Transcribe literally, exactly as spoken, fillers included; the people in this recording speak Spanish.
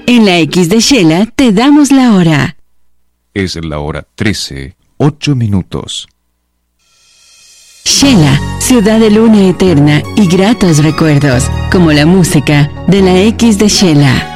En la X de Shela te damos la hora. Es la hora trece, ocho minutos. Shela, ciudad de luna eterna y gratos recuerdos, como la música de la X de Shela.